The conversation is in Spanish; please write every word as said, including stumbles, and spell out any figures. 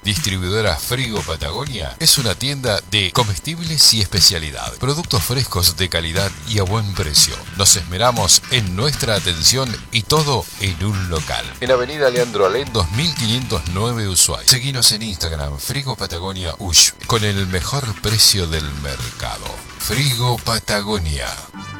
Distribuidora Frigo Patagonia es una tienda de comestibles y especialidad. Productos frescos de calidad y a buen precio. Nos esmeramos en nuestra atención y todo en un local. En Avenida Leandro Alem dos mil quinientos nueve Ushuaia. Seguinos en Instagram, Frigo Patagonia Ush, con el mejor precio del mercado. Frigo Patagonia.